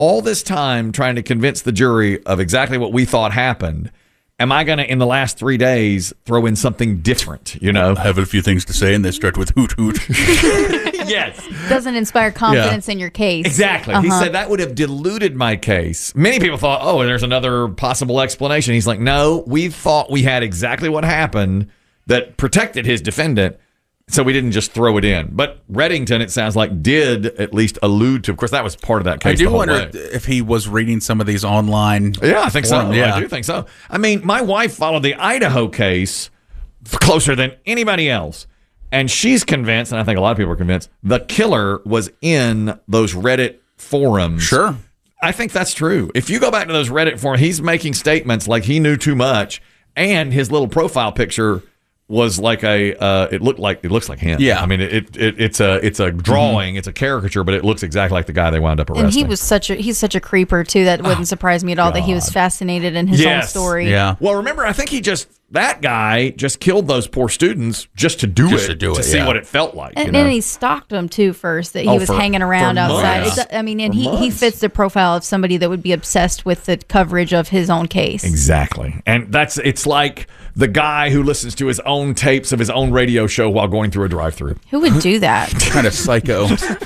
all this time trying to convince the jury of exactly what we thought happened. Am I going to, in the last 3 days, throw in something different, I have a few things to say, and they start with hoot, hoot. Yes. Doesn't inspire confidence in your case. Exactly. He said that would have diluted my case. Many people thought, oh, there's another possible explanation. He's like, no, we thought we had exactly what happened that protected his defendant, so we didn't just throw it in. But Reddington, it sounds like, did at least allude to, of course, that was part of that case. I do wonder if he was reading some of these online. Yeah, I think so. Yeah. I do think so. I mean, my wife followed the Idaho case closer than anybody else. And she's convinced, and I think a lot of people are convinced, the killer was in those Reddit forums. Sure. I think that's true. If you go back to those Reddit forums, he's making statements like he knew too much, and his little profile picture was like it looks like him. Yeah. I mean, it's a drawing, it's a caricature, but it looks exactly like the guy they wound up arresting. And he's such a creeper too. That wouldn't surprise me at all. That he was fascinated in his own story. Yeah. Well, remember, I think that guy just killed those poor students just to do it, to see what it felt like. And he stalked them too first. That he was hanging around outside. He fits the profile of somebody that would be obsessed with the coverage of his own case. Exactly. And it's like the guy who listens to his own tapes of his own radio show while going through a drive-thru. Who would do that? Kind of psycho.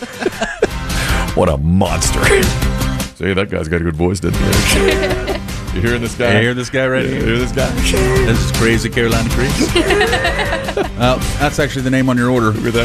What a monster. See, that guy's got a good voice, doesn't he? You hearing this guy? You hear this guy right here? You hear this guy? This is Crazy Carolina Chris. That's actually the name on your order. Look at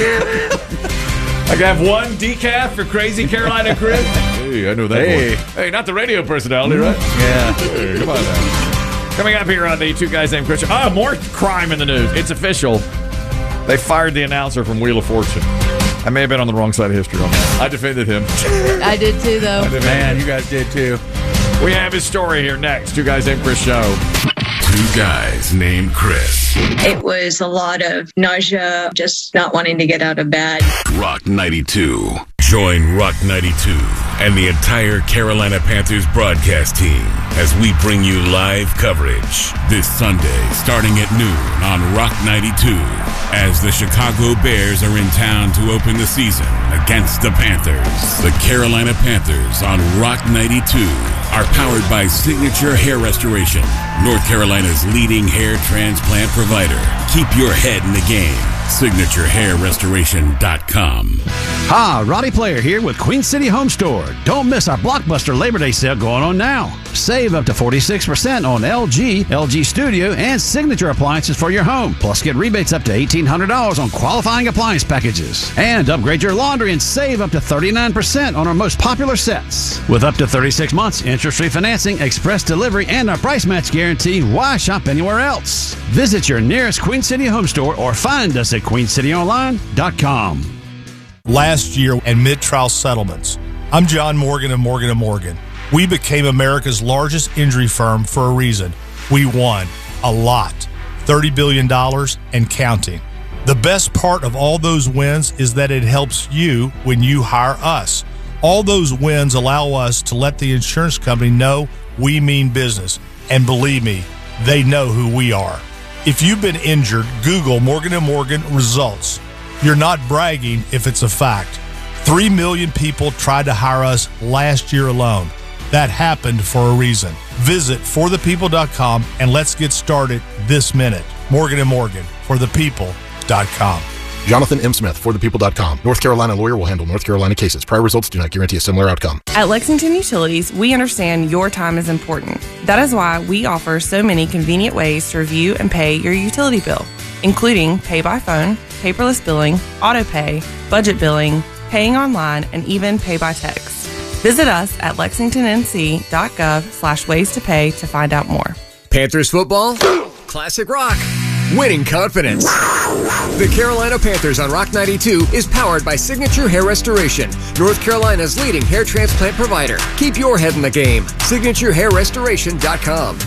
that. I can have one decaf for Crazy Carolina Chris. Hey, I know that voice. Hey, not the radio personality, right? Yeah. Hey, come on now. Coming up here on the Two Guys Named Christian. Oh, more crime in the news. It's official. They fired the announcer from Wheel of Fortune. I may have been on the wrong side of history on that. I defended him. I did too, though. Man, you guys did too. We have his story here next. Two Guys Named Chris show. Two Guys Named Chris. It was a lot of nausea, just not wanting to get out of bed. Rock 92. Join Rock 92 and the entire Carolina Panthers broadcast team as we bring you live coverage this Sunday starting at noon on Rock 92 as the Chicago Bears are in town to open the season against the Panthers. The Carolina Panthers on Rock 92 are powered by Signature Hair Restoration, North Carolina's leading hair transplant provider. Keep your head in the game. SignatureHairRestoration.com. Hi, Roddy Player here with Queen City Home Store. Don't miss our blockbuster Labor Day sale going on now. Save up to 46% on LG, LG Studio, and Signature appliances for your home. Plus, get rebates up to $1,800 on qualifying appliance packages. And upgrade your laundry and save up to 39% on our most popular sets. With up to 36 months, interest-free financing, express delivery, and our price match guarantee, why shop anywhere else? Visit your nearest Queen City Home Store or find us at QueenCityOnline.com. Last year and mid-trial settlements. I'm John Morgan of Morgan & Morgan. We became America's largest injury firm for a reason. We won a lot, $30 billion and counting. The best part of all those wins is that it helps you when you hire us. All those wins allow us to let the insurance company know we mean business. And believe me, they know who we are. If you've been injured, Google Morgan & Morgan results. You're not bragging if it's a fact. 3 million people tried to hire us last year alone. That happened for a reason. Visit forthepeople.com and let's get started this minute. Morgan & Morgan, forthepeople.com. Jonathan M. Smith, forthepeople.com. North Carolina lawyer will handle North Carolina cases. Prior results do not guarantee a similar outcome. At Lexington Utilities, we understand your time is important. That is why we offer so many convenient ways to review and pay your utility bill, including pay by phone, paperless billing, auto pay, budget billing, paying online, and even pay by text. Visit us at lexingtonnc.gov/ways to pay to find out more. Panthers football, classic rock, winning confidence. The Carolina Panthers on Rock 92 is powered by Signature Hair Restoration, North Carolina's leading hair transplant provider. Keep your head in the game. SignatureHairRestoration.com.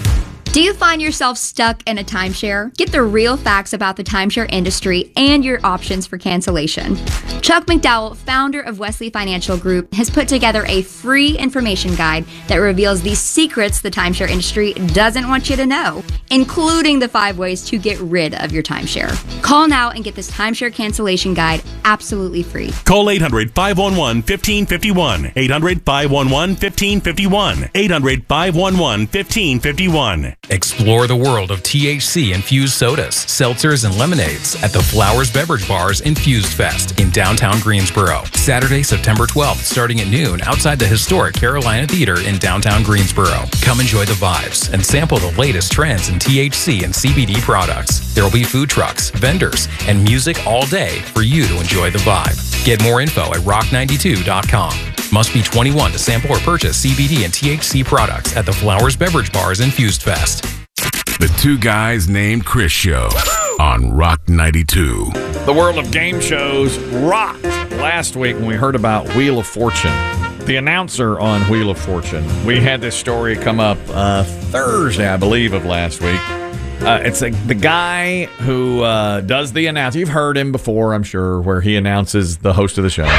Do you find yourself stuck in a timeshare? Get the real facts about the timeshare industry and your options for cancellation. Chuck McDowell, founder of Wesley Financial Group, has put together a free information guide that reveals the secrets the timeshare industry doesn't want you to know, including the 5 ways to get rid of your timeshare. Call now and get this timeshare cancellation guide absolutely free. Call 800-511-1551. 800-511-1551. 800-511-1551. Explore the world of THC-infused sodas, seltzers, and lemonades at the Flowers Beverage Bar's Infused Fest in downtown Greensboro. Saturday, September 12th, starting at noon outside the historic Carolina Theater in downtown Greensboro. Come enjoy the vibes and sample the latest trends in THC and CBD products. There will be food trucks, vendors, and music all day for you to enjoy the vibe. Get more info at rock92.com. Must be 21 to sample or purchase CBD and THC products at the Flowers Beverage Bar's Infused Fest. The Two Guys Named Chris Show on Rock 92. The world of game shows rocked last week when we heard about Wheel of Fortune. The announcer on Wheel of Fortune. We had this story come up Thursday, I believe, of last week. It's the guy who does the announce. You've heard him before, I'm sure, where he announces the host of the show.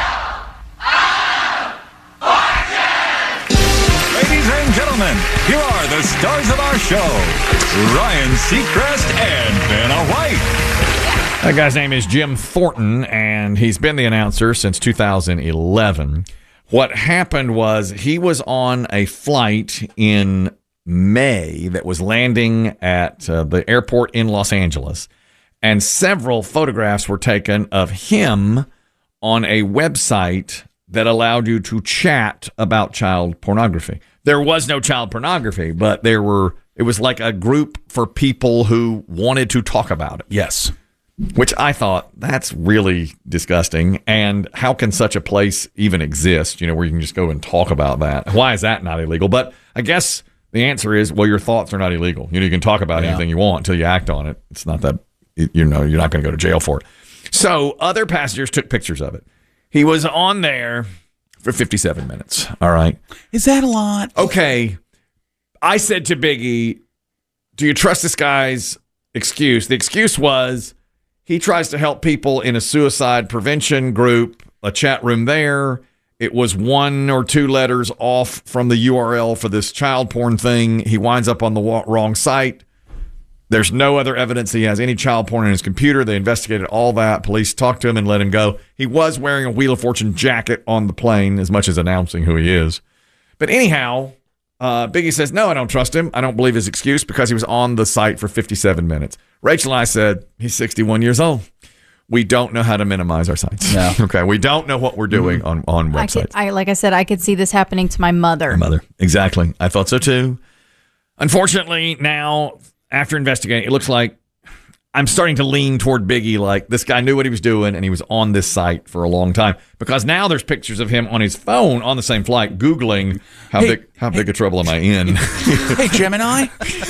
Here are the stars of our show, Ryan Seacrest and Vanna White. That guy's name is Jim Thornton, and he's been the announcer since 2011. What happened was he was on a flight in May that was landing at the airport in Los Angeles, and several photographs were taken of him on a website that allowed you to chat about child pornography. There was no child pornography, but it was like a group for people who wanted to talk about it. Yes. Which I thought, that's really disgusting. And how can such a place even exist, where you can just go and talk about that? Why is that not illegal? But I guess the answer is, well, your thoughts are not illegal. You can talk about anything you want until you act on it. It's not that, you're not going to go to jail for it. So other passengers took pictures of it. He was on there for 57 minutes. All right. Is that a lot? Okay. I said to Biggie, do you trust this guy's excuse? The excuse was he tries to help people in a suicide prevention group, a chat room there. It was 1 or 2 letters off from the URL for this child porn thing. He winds up on the wrong site. There's no other evidence he has any child porn in his computer. They investigated all that. Police talked to him and let him go. He was wearing a Wheel of Fortune jacket on the plane, as much as announcing who he is. But anyhow, Biggie says, no, I don't trust him. I don't believe his excuse because he was on the site for 57 minutes. Rachel and I said, he's 61 years old. We don't know how to minimize our sites. No. Okay, we don't know what we're doing on websites. Like I said, I could see this happening to my mother. Exactly. I thought so too. Unfortunately, now, after investigating, it looks like I'm starting to lean toward Biggie, like this guy knew what he was doing and he was on this site for a long time, because now there's pictures of him on his phone on the same flight Googling how big a trouble am I in. Hey, Gemini,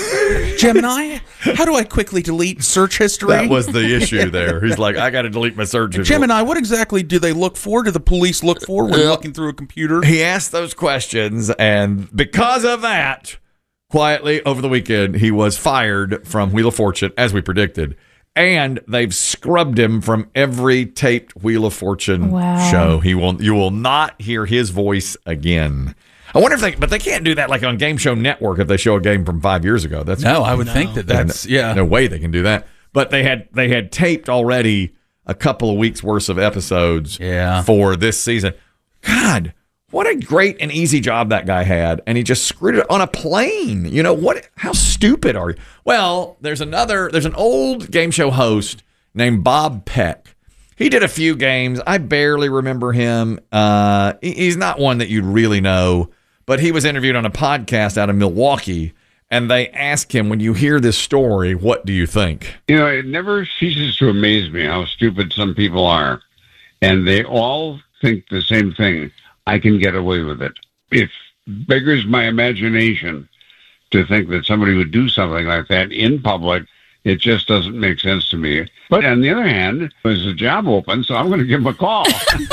how do I quickly delete search history? That was the issue there. He's like, I got to delete my search history. Gemini, what exactly do they look for? Do the police look for when looking through a computer? He asked those questions, and because of that, quietly over the weekend, he was fired from Wheel of Fortune, as we predicted. And they've scrubbed him from every taped Wheel of Fortune show. You will not hear his voice again. I wonder if but they can't do that like on Game Show Network if they show a game from 5 years ago. I would think that's no way they can do that. But they had taped already a couple of weeks worth of episodes for this season. God, what a great and easy job that guy had, and he just screwed it on a plane. How stupid are you? Well, there's an old game show host named Bob Peck. He did a few games. I barely remember him. He's not one that you'd really know, but he was interviewed on a podcast out of Milwaukee, and they asked him, when you hear this story, what do you think? It never ceases to amaze me how stupid some people are, and they all think the same thing. I can get away with it. It beggars my imagination to think that somebody would do something like that in public. It just doesn't make sense to me. But on the other hand, there's a job open, so I'm going to give him a call.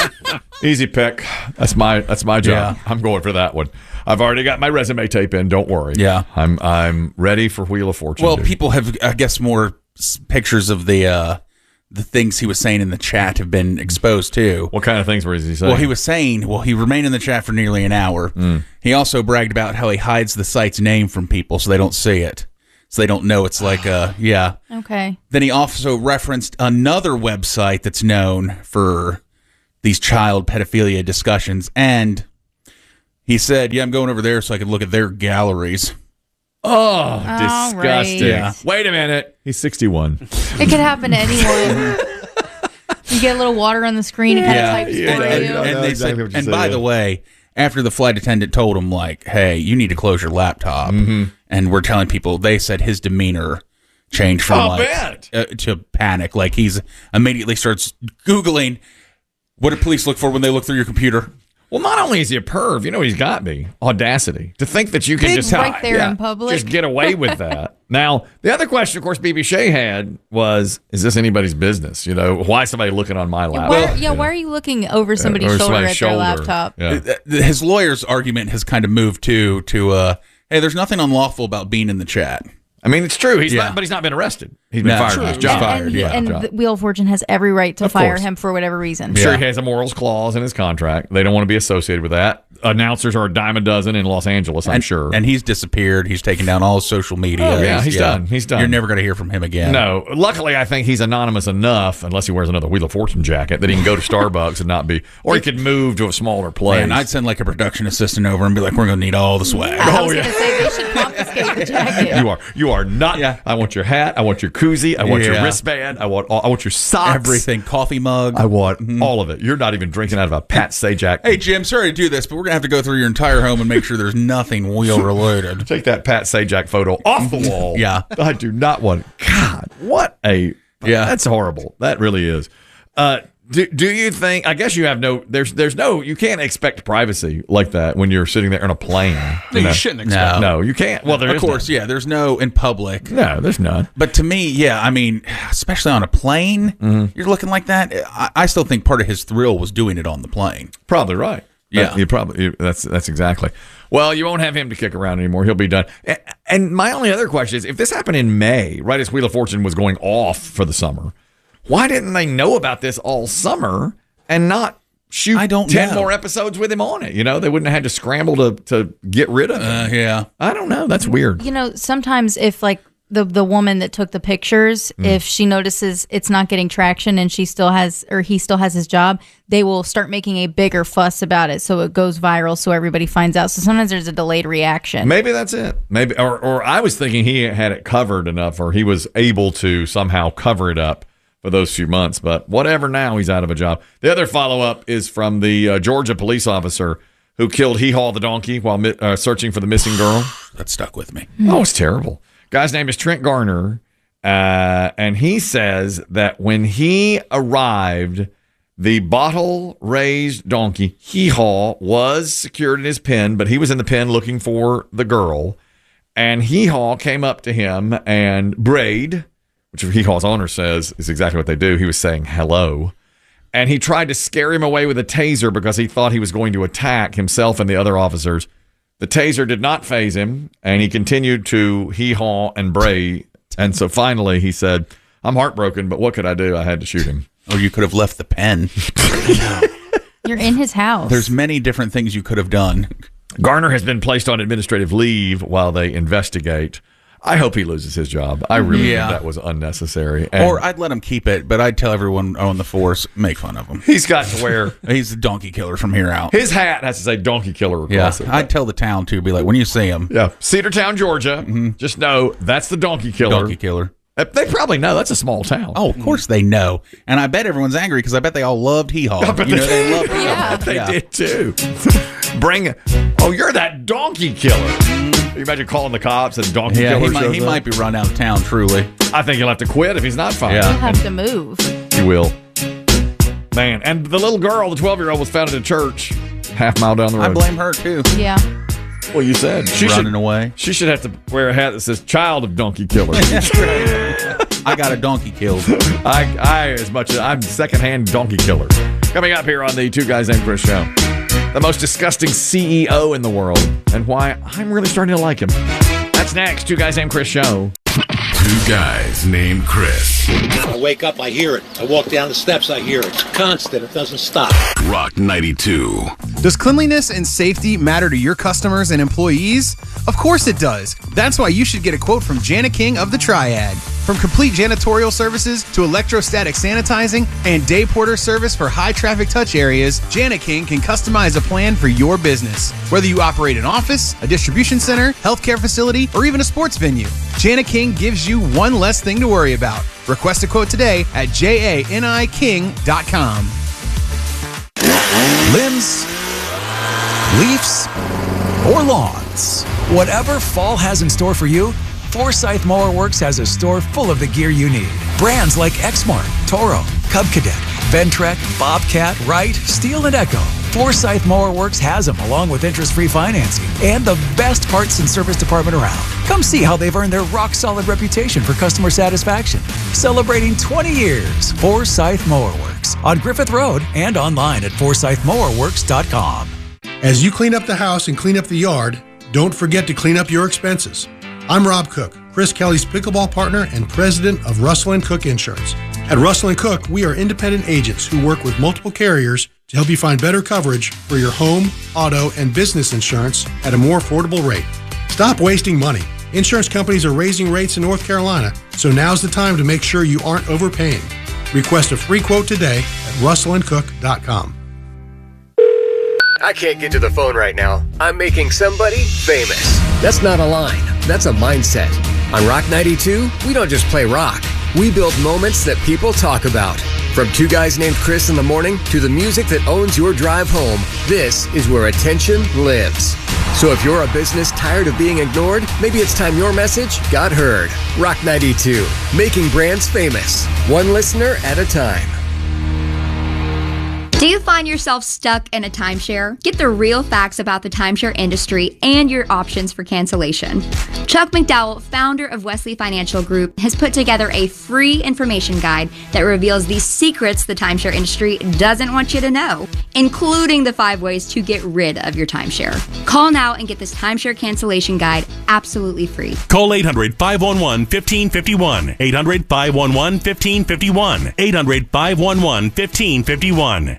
Easy pick. That's my job. Yeah. I'm going for that one. I've already got my resume tape in. Don't worry. Yeah. I'm ready for Wheel of Fortune. Well, dude. people have, I guess, more pictures of the things he was saying in the chat have been exposed too. What kind of things was he saying? Well, he was saying, he remained in the chat for nearly an hour. He also bragged about how he hides the site's name from people so they don't see it. So they don't know it's like yeah. Okay. Then he also referenced another website that's known for these child pedophilia discussions. And he said, I'm going over there so I can look at their galleries. Oh, disgusting. Right. Yeah. Wait a minute. He's 61. It could happen to anyone. You get a little water on the screen, it kind of types for you. And they said, and by the way, after the flight attendant told him, like, hey, you need to close your laptop, and we're telling people, they said his demeanor changed from to panic. Like, he's immediately starts Googling, what do police look for when they look through your computer? Well, not only is he a perv, you know what he's got me? Audacity. To think that you can just right there in public. just get away with that. Now, the other question, of course, BB Shea had was, is this anybody's business? You know, why is somebody looking on my laptop? Why are you looking over somebody's shoulder at their laptop? Yeah. His lawyer's argument has kind of moved to hey, there's nothing unlawful about being in the chat. I mean, it's true. He's not, but he's not been arrested. He's been fired from his job. And the Wheel of Fortune has every right to fire him for whatever reason. I'm sure he has a morals clause in his contract. They don't want to be associated with that. Announcers are a dime a dozen in Los Angeles, I'm sure. And he's disappeared. He's taken down all his social media. Oh, yeah, he's done. He's done. You're never going to hear from him again. No. Luckily, I think he's anonymous enough, unless he wears another Wheel of Fortune jacket, that he can go to Starbucks and not be, or he could move to a smaller place. Man, I'd send like a production assistant over and be like, we're going to need all the swag. I was going to say they should confiscate the jacket. You are not. Yeah. I want your hat. I want your koozie. I want your wristband. I want your socks. Everything. Coffee mug. I want all of it. You're not even drinking out of a Pat Sajak. Hey, Jim, sorry to do this, but we're going to have to go through your entire home and make sure there's nothing wheel related. Take that Pat Sajak photo off the wall. Yeah. I do not want it. God, what a... Yeah. That's horrible. That really is. Do you think, I guess you have there's no, you can't expect privacy like that when you're sitting there on a plane. You shouldn't expect. No, you can't. Well, of course, there's no in public. No, there's none. But to me, I mean, especially on a plane, you're looking like that. I still think part of his thrill was doing it on the plane. Probably right. Yeah. That's exactly. Well, you won't have him to kick around anymore. He'll be done. And my only other question is, if this happened in May, right as Wheel of Fortune was going off for the summer, why didn't they know about this all summer and not shoot 10 more episodes with him on it? You know, they wouldn't have had to scramble to get rid of him. Yeah. I don't know. That's weird. You know, sometimes if like the woman that took the pictures, if she notices it's not getting traction and he still has his job, they will start making a bigger fuss about it so it goes viral so everybody finds out. So sometimes there's a delayed reaction. Maybe that's it. Maybe or I was thinking he had it covered enough, or he was able to somehow cover it up for those few months, but whatever, now he's out of a job. The other follow-up is from the Georgia police officer who killed Hee Haw the donkey while searching for the missing girl. That stuck with me. Oh, it's terrible. Guy's name is Trent Garner, and he says that when he arrived, the bottle-raised donkey, Hee Haw, was secured in his pen, but he was in the pen looking for the girl, and Hee Haw came up to him and brayed, which Hee Haw's owner says is exactly what they do. He was saying hello. And he tried to scare him away with a taser because he thought he was going to attack himself and the other officers. The taser did not faze him, and he continued to hee haw and bray. And so finally he said, I'm heartbroken, but what could I do? I had to shoot him. Or you could have left the pen. You're in his house. There's many different things you could have done. Garner has been placed on administrative leave while they investigate. I hope he loses his job. I really think that was unnecessary. And or I'd let him keep it, but I'd tell everyone on the force, make fun of him. He's got to wear... He's a donkey killer from here out. His hat has to say donkey killer across it. I'd tell the town, too, be like, when you see him. Yeah, Cedartown, Georgia, just know that's the donkey killer. Donkey killer. They probably know. That's a small town. Oh, of course they know. And I bet everyone's angry because I bet they all loved Hee Haw. They loved Hee Haw. They did, too. You're that donkey killer. Can you imagine calling the cops and donkey killer he might be run out of town, truly. I think he'll have to quit if he's not fired. He'll have to move. He will. Man, and the little girl, the 12-year-old, was found at a church half-mile down the road. I blame her, too. Yeah. Well, you said. Running away. She should have to wear a hat that says child of donkey killer. That's right. I got a donkey killed. I'm secondhand donkey killer. Coming up here on the Two Guys Named Chris show. The most disgusting CEO in the world, and why I'm really starting to like him. That's next. Two Guys Named Chris show. Two Guys Named Chris. I wake up, I hear it. I walk down the steps, I hear it. It's constant. It doesn't stop. Rock 92. Does cleanliness and safety matter to your customers and employees? Of course it does. That's why you should get a quote from Jana King of the Triad. From complete janitorial services to electrostatic sanitizing and day porter service for high traffic touch areas, Jana King can customize a plan for your business. Whether you operate an office, a distribution center, healthcare facility, or even a sports venue, Jana King gives you one less thing to worry about. Request a quote today at janiking.com. Limbs, leaves, or lawns. Whatever fall has in store for you, Forsyth Mower Works has a store full of the gear you need. Brands like Exmark, Toro, Cub Cadet, Ventrek, Bobcat, Wright, Steel, and Echo. Forsyth Mower Works has them along with interest-free financing and the best parts and service department around. Come see how they've earned their rock-solid reputation for customer satisfaction. Celebrating 20 years, Forsyth Mower Works on Griffith Road and online at forsythmowerworks.com. As you clean up the house and clean up the yard, don't forget to clean up your expenses. I'm Rob Cook, Chris Kelly's pickleball partner and president of Russell & Cook Insurance. At Russell & Cook, we are independent agents who work with multiple carriers to help you find better coverage for your home, auto, and business insurance at a more affordable rate. Stop wasting money. Insurance companies are raising rates in North Carolina, so now's the time to make sure you aren't overpaying. Request a free quote today at RussellandCook.com. I can't get to the phone right now. I'm making somebody famous. That's not a line. That's a mindset. On Rock 92, we don't just play rock. We build moments that people talk about. From Two Guys Named Chris in the morning to the music that owns your drive home, this is where attention lives. So if you're a business tired of being ignored, maybe it's time your message got heard. Rock 92, making brands famous, one listener at a time. Do you find yourself stuck in a timeshare? Get the real facts about the timeshare industry and your options for cancellation. Chuck McDowell, founder of Wesley Financial Group, has put together a free information guide that reveals the secrets the timeshare industry doesn't want you to know, including the 5 ways to get rid of your timeshare. Call now and get this timeshare cancellation guide absolutely free. Call 800-511-1551. 800-511-1551. 800-511-1551.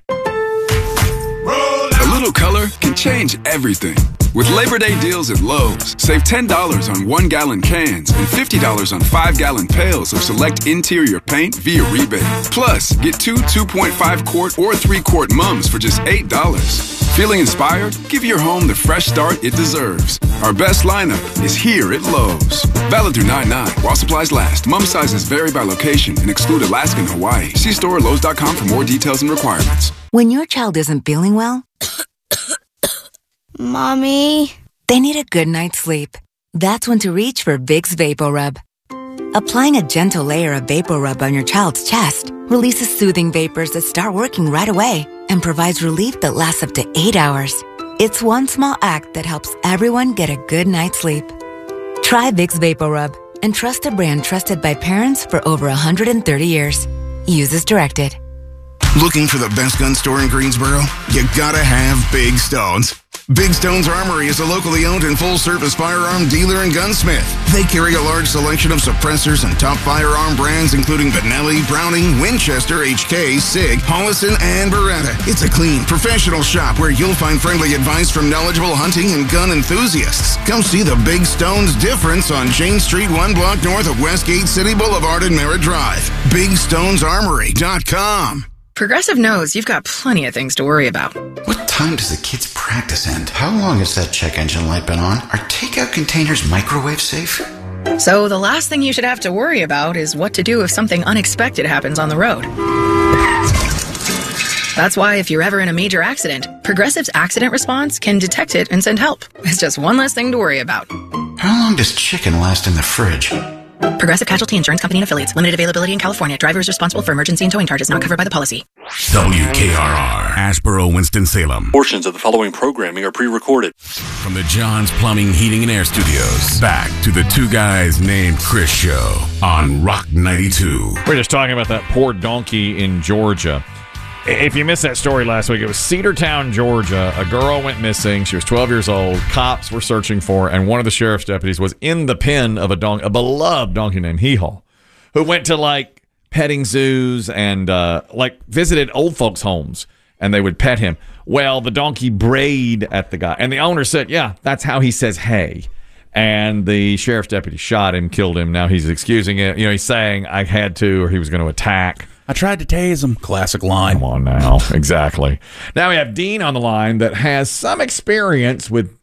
A little color can change everything. With Labor Day deals at Lowe's, save $10 on 1-gallon cans and $50 on 5-gallon pails of select interior paint via rebate. Plus, get 2 2.5-quart or 3-quart mums for just $8. Feeling inspired? Give your home the fresh start it deserves. Our best lineup is here at Lowe's. Valid through 9/9 while supplies last. Mum sizes vary by location and exclude Alaska and Hawaii. See store or Lowe's.com for more details and requirements. When your child isn't feeling well, Mommy, they need a good night's sleep. That's when to reach for Vicks VapoRub. Applying a gentle layer of VapoRub on your child's chest releases soothing vapors that start working right away and provides relief that lasts up to 8 hours. It's one small act that helps everyone get a good night's sleep. Try Vicks VapoRub and trust a brand trusted by parents for over 130 years. Use as directed. Looking for the best gun store in Greensboro? You gotta have Big Stones. Big Stones Armory is a locally owned and full-service firearm dealer and gunsmith. They carry a large selection of suppressors and top firearm brands, including Benelli, Browning, Winchester, HK, SIG, Hollison, and Beretta. It's a clean, professional shop where you'll find friendly advice from knowledgeable hunting and gun enthusiasts. Come see the Big Stones difference on Jane Street, 1 block north of Westgate City Boulevard and Merritt Drive. BigStonesArmory.com. Progressive knows you've got plenty of things to worry about. What time does the kids' practice end? How long has that check engine light been on? Are takeout containers microwave safe? So the last thing you should have to worry about is what to do if something unexpected happens on the road. That's why if you're ever in a major accident, Progressive's accident response can detect it and send help. It's just one less thing to worry about. How long does chicken last in the fridge? Progressive Casualty Insurance Company and Affiliates. Limited availability in California. Driver is responsible for emergency and towing charges not covered by the policy. WKRR, Asheboro, Winston-Salem. Portions of the following programming are pre-recorded. from the John's Plumbing, Heating, and Air Studios. Back to the Two Guys Named Chris show on Rock 92. We're just talking about that poor donkey in Georgia. If you missed that story last week, it was Cedartown, Georgia. A girl went missing. She was 12 years old. Cops were searching for her, and one of the sheriff's deputies was in the pen of a beloved donkey named Hee-Haw, who went to, like, petting zoos and, visited old folks' homes, and they would pet him. Well, the donkey brayed at the guy, and the owner said, yeah, that's how he says hey. And the sheriff's deputy shot him, killed him. Now he's excusing it. You know, he's saying, I had to, or he was going to attack. I tried to tase him. Classic line. Come on now. Exactly. Now we have Dean on the line that has some experience with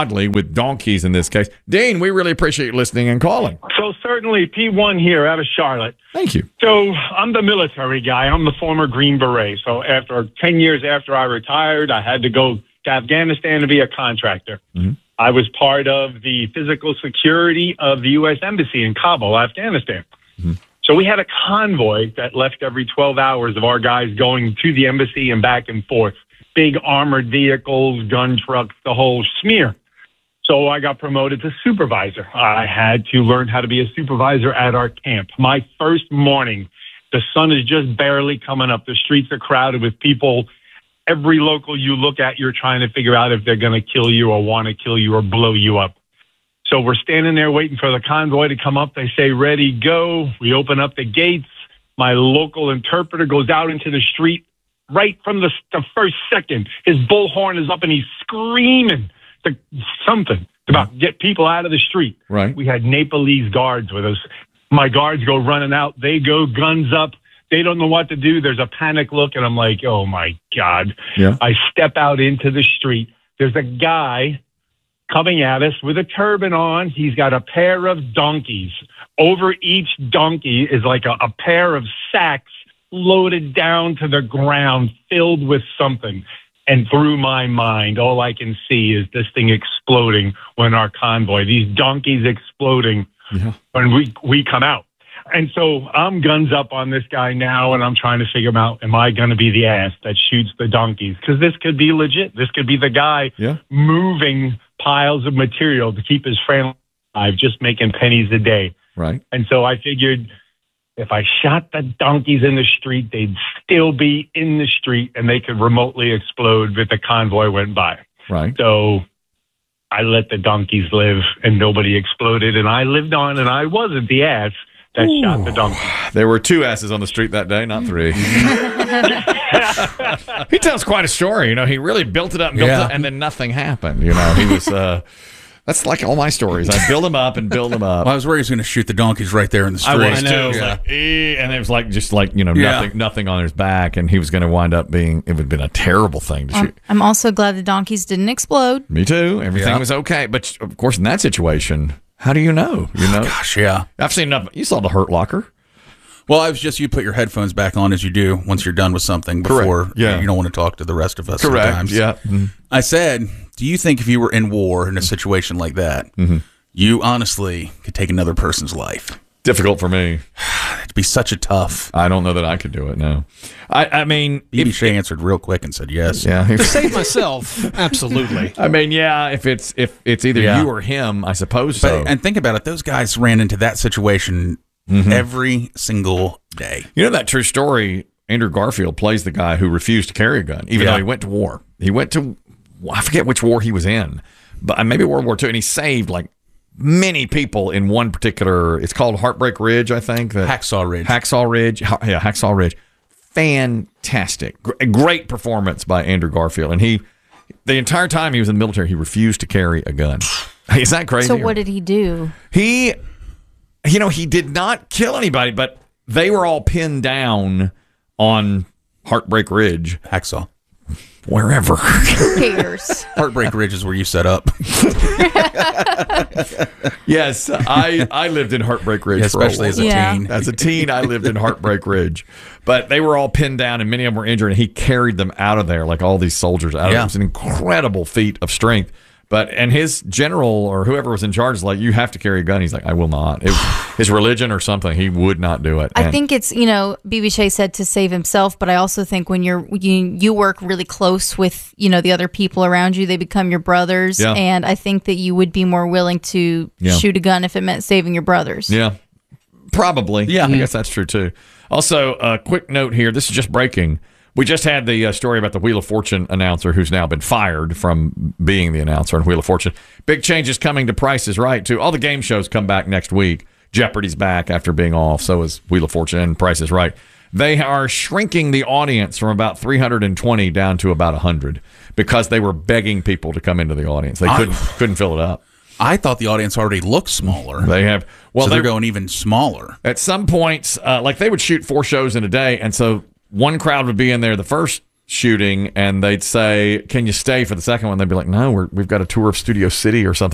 donkeys in this case. Dean, we really appreciate you listening and calling. So certainly, P1 here out of Charlotte. Thank you. So I'm the military guy. I'm the former Green Beret. So after 10 years after I retired, I had to go to Afghanistan to be a contractor. Mm-hmm. I was part of the physical security of the U.S. Embassy in Kabul, Afghanistan. Mm-hmm. So we had a convoy that left every 12 hours of our guys going to the embassy and back and forth. Big armored vehicles, gun trucks, the whole smear. So I got promoted to supervisor. I had to learn how to be a supervisor at our camp. My first morning, the sun is just barely coming up. The streets are crowded with people. Every local you look at, you're trying to figure out if they're going to kill you or want to kill you or blow you up. So we're standing there waiting for the convoy to come up. They say, ready, go. We open up the gates. My local interpreter goes out into the street right from the first second. His bullhorn is up and he's screaming something about get people out of the street. Right. We had Nepalese guards with us. My guards go running out. They go guns up. They don't know what to do. There's a panic look, and I'm like, oh, my God. Yeah. I step out into the street. There's a guy coming at us with a turban on. He's got a pair of donkeys. Over each donkey is like a pair of sacks loaded down to the ground, filled with something. And through my mind, all I can see is this thing exploding when our convoy, these donkeys exploding when we come out. And so I'm guns up on this guy now, and I'm trying to figure out, am I going to be the ass that shoots the donkeys? Because this could be legit. This could be the guy moving piles of material to keep his family alive, just making pennies a day. Right. And so I figured if I shot the donkeys in the street, they'd still be in the street, and they could remotely explode if the convoy went by. Right. So I let the donkeys live, and nobody exploded, and I lived on, and I wasn't the ass that shot the donkey. There were 2 asses on the street that day, not 3. He tells quite a story. You know, he really built it up and built it up, and then nothing happened. You know, he was... that's like all my stories. I build them up and build them up. Well, I was worried he was going to shoot the donkeys right there in the street. I was too. And it was like just like, you know, nothing on his back, and he was going to wind up being... It would have been a terrible thing to shoot. I'm also glad the donkeys didn't explode. Me too. Everything was okay. But, of course, in that situation... How do you know? You know? Gosh, yeah. I've seen enough. You saw the Hurt Locker. Well, I was just, you put your headphones back on as you do once you're done with something before you don't want to talk to the rest of us. Correct. Sometimes. Yeah. Mm-hmm. I said, do you think if you were in war in a situation like that, you honestly could take another person's life? Difficult for me. It'd be such a tough. I don't know that I could do it, no. I mean... Shea answered real quick and said yes. Yeah. To save myself, absolutely. I mean, yeah, if it's either you or him, I suppose so. And think about it. Those guys ran into that situation every single day. You know that true story, Andrew Garfield plays the guy who refused to carry a gun, even though he went to war. He went to, I forget which war he was in, but maybe World War II, and he saved like many people in one particular, it's called Heartbreak Ridge, I think. Hacksaw Ridge. Hacksaw Ridge. Fantastic. Great performance by Andrew Garfield. And the entire time he was in the military, he refused to carry a gun. Is that crazy? So what did he do? He did not kill anybody, but they were all pinned down on Heartbreak Ridge. Hacksaw. Wherever. Who cares? Heartbreak Ridge is where you set up. Yes, I lived in Heartbreak Ridge, especially as a teen. As a teen, I lived in Heartbreak Ridge. But they were all pinned down, and many of them were injured, and he carried them out of there, like all these soldiers out of there. It was an incredible feat of strength. And his general or whoever was in charge is like, you have to carry a gun. He's like, I will not. It was his religion or something. He would not do it. I think it's, BB said to save himself, but I also think when you work really close with, the other people around you, they become your brothers. Yeah. And I think that you would be more willing to shoot a gun if it meant saving your brothers. Yeah, probably. Yeah. I guess that's true too. Also, a quick note here. This is just breaking. We just had the story about the Wheel of Fortune announcer who's now been fired from being the announcer on Wheel of Fortune. Big changes coming to Price is Right, too. All the game shows come back next week. Jeopardy's back after being off. So is Wheel of Fortune and Price is Right. They are shrinking the audience from about 320 down to about 100 because they were begging people to come into the audience. They couldn't fill it up. I thought the audience already looked smaller. They have. Well, so they're going even smaller. At some points, like they would shoot 4 shows in a day, and so one crowd would be in there the first shooting, and they'd say, "Can you stay for the second one?" They'd be like, "No, we've got a tour of Studio City or something."